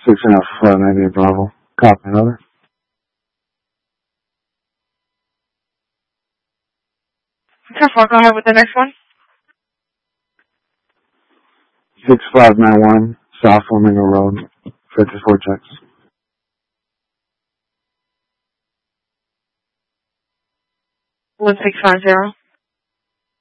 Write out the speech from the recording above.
6.5, maybe Bravo. Copy, another. 10-4, go ahead with the next one. 6591, South Flamingo Road, Fletcher's Vortex. 1650.